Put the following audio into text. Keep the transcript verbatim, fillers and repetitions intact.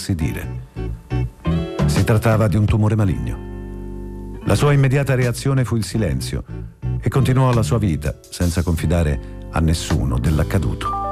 potessi dire. Si trattava di un tumore maligno. La sua immediata reazione fu il silenzio e continuò la sua vita senza confidare a nessuno dell'accaduto.